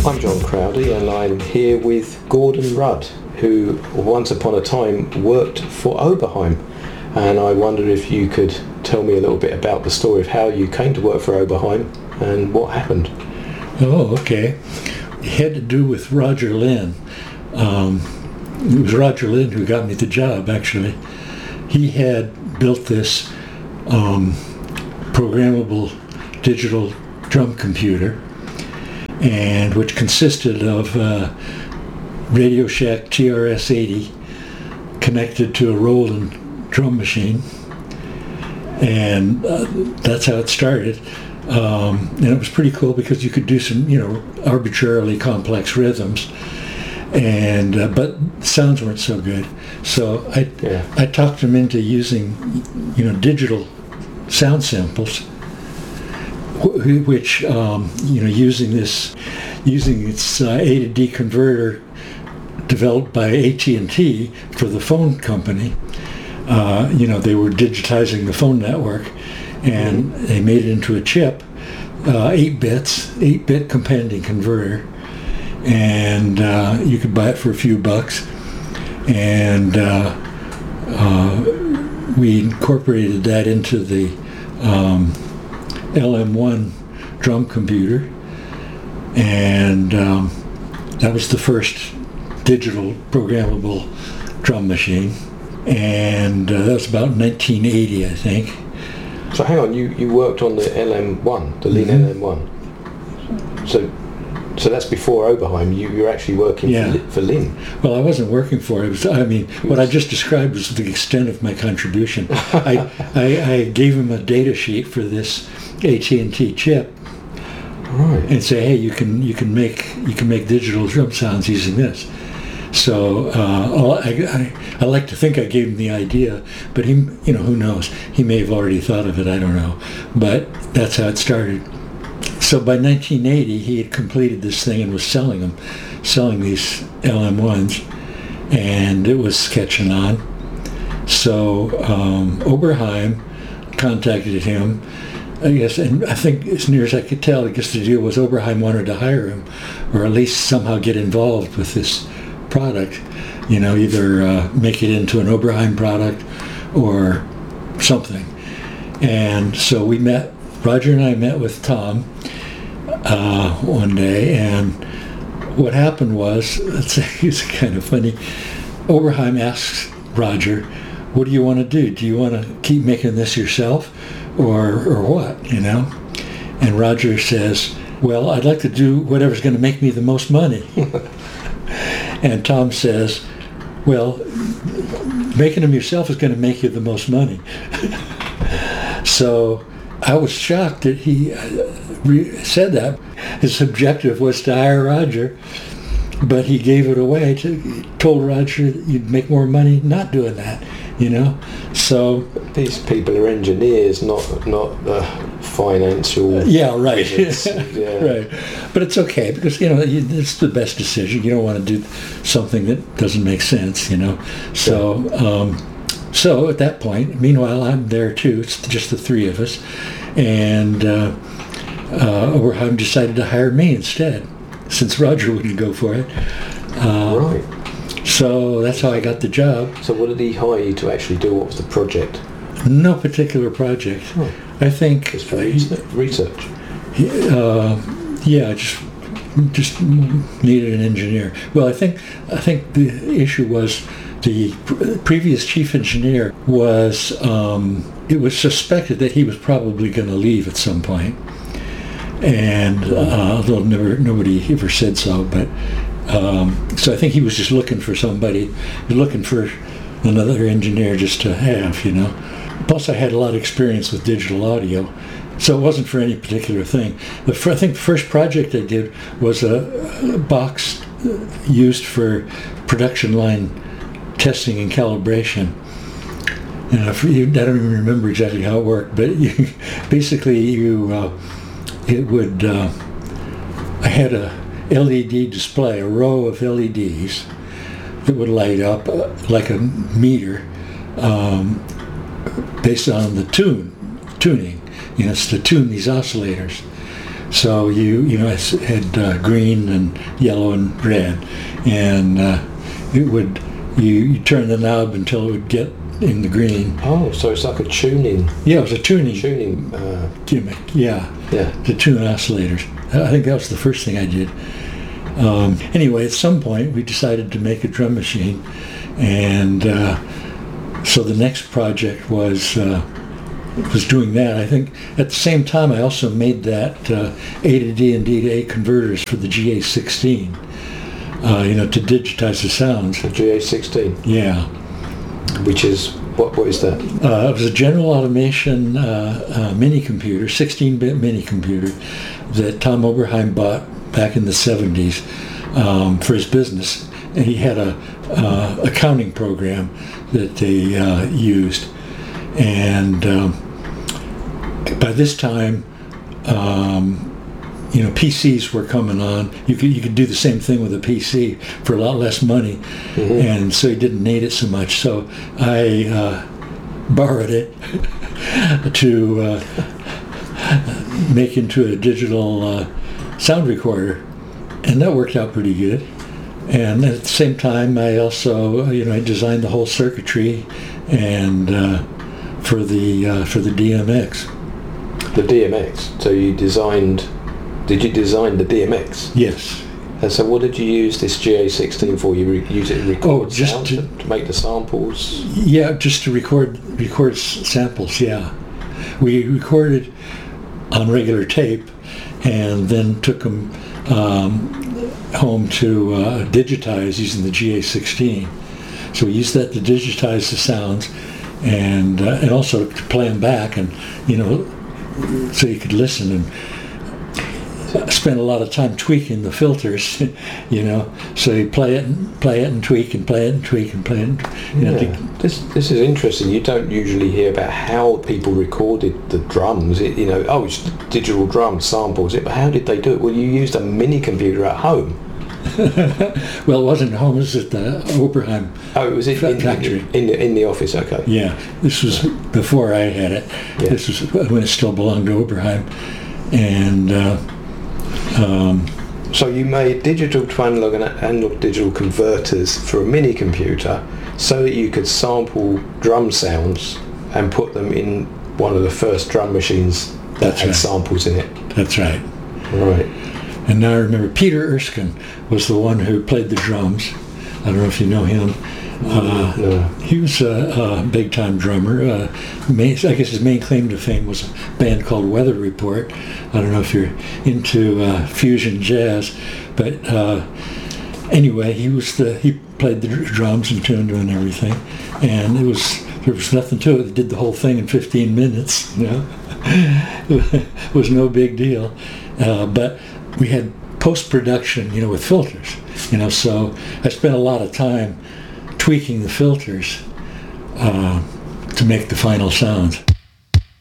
I'm John Crowdy and I'm here with Gordon Rudd, who once upon a time worked for Oberheim. And I wondered if you could tell me a little bit about the story of how you came to work for Oberheim and what happened. Oh, okay. It had to do with Roger Lynn. It was Roger Lynn who got me the job, actually. He had built this programmable digital drum computer, and which consisted of Radio Shack TRS-80 connected to a Roland drum machine, and that's how it started. And it was pretty cool because you could do some, arbitrarily complex rhythms, and but sounds weren't so good. So I talked him into using, digital sound samples, which using its A to D converter developed by AT&T for the phone company. They were digitizing the phone network, and they made it into a chip, 8-bit companion converter, and you could buy it for a few bucks, and we incorporated that into the LM1 drum computer, and that was the first digital programmable drum machine, and that was about 1980, I think. So hang on, you worked on the LM1, the Lean LM1. So that's before Oberheim. You were actually working for Lean. Well, I wasn't working for it. What I just described was the extent of my contribution. I gave him a data sheet for this AT&T chip, right, and say, hey, you can make digital drum sounds using this. So I like to think I gave him the idea, but he, who knows? He may have already thought of it. I don't know, but that's how it started. So by 1980, he had completed this thing and was selling these LM1s, and it was catching on. So Oberheim contacted him, I guess, and I think as near as I could tell, I guess the deal was Oberheim wanted to hire him, or at least somehow get involved with this product, either make it into an Oberheim product or something. And so Roger and I met with Tom one day, and what happened was, it's kind of funny, Oberheim asks Roger, what do you want to do? Do you want to keep making this yourself or what, And Roger says, well, I'd like to do whatever's going to make me the most money. And Tom says, well, making them yourself is going to make you the most money. So I was shocked that he said that. His objective was to hire Roger, but he gave it away. Told Roger you'd make more money not doing that, So these people are engineers, not financial. Yeah, right. Yeah. Right. But it's okay because it's the best decision. You don't want to do something that doesn't make sense, So. So at that point, meanwhile, I'm there too. It's just the three of us, and Oberheim decided to hire me instead, since Roger wouldn't go for it. Right. So that's how I got the job. So what did he hire you to actually do? What was the project? No particular project. Oh. I think just for research. Yeah, just needed an engineer. Well, I think the issue was the previous chief engineer was. It was suspected that he was probably going to leave at some point, and although nobody ever said so, but so I think he was just looking for somebody, looking for another engineer just to have, Plus, I had a lot of experience with digital audio, so it wasn't for any particular thing. I think the first project I did was a box used for production line testing and calibration. And I don't even remember exactly how it worked, but I had a LED display, a row of LEDs that would light up like a meter based on the tuning. It's to tune these oscillators. So I had green and yellow and red, and you turn the knob until it would get in the green. Oh, so it's like a tuning. Yeah, it was a tuning gimmick. Yeah, to tune oscillators. I think that was the first thing I did. Anyway, at some point we decided to make a drum machine, and so the next project was doing that. I think at the same time I also made that A to D and D to A converters for the GA16, to digitize the sounds. The GA16? Yeah. Which is, what is that? It was a General Automation mini computer, 16-bit mini computer that Tom Oberheim bought back in the 70s for his business. And he had a accounting program that they used. And by this time, PCs were coming on. You could do the same thing with a PC for a lot less money, mm-hmm. and so you didn't need it so much. So I borrowed it to make into a digital sound recorder, and that worked out pretty good. And at the same time, I also I designed the whole circuitry and for the DMX. The DMX. So you designed. Did you design the DMX? Yes. And so what did you use this GA16 for? You use it to record sound, to make the samples? Yeah, just to record samples, yeah. We recorded on regular tape and then took them home to digitize using the GA16. So we used that to digitize the sounds and also to play them back and, so you could listen and spent a lot of time tweaking the filters, So you play it and tweak and play it and tweak and play it. This is interesting. You don't usually hear about how people recorded the drums. It's digital drum samples. But how did they do it? Well, you used a mini computer at home. Well, it wasn't at home. It was at the Oberheim. Oh, it was factory in the office. Okay. Yeah, this was before I had it. Yeah. This was when it still belonged to Oberheim, and. So you made digital to analog and analog digital converters for a mini computer so that you could sample drum sounds and put them in one of the first drum machines that had samples in it. That's right. Right. And now I remember Peter Erskine was the one who played the drums. I don't know if you know him. No. He was a big-time drummer. I guess his main claim to fame was a band called Weather Report. I don't know if you're into fusion jazz, but anyway, he played the drums and tuned them and everything, and there was nothing to it. He did the whole thing in 15 minutes. It was no big deal, but we had post-production, with filters. So I spent a lot of time tweaking the filters to make the final sounds.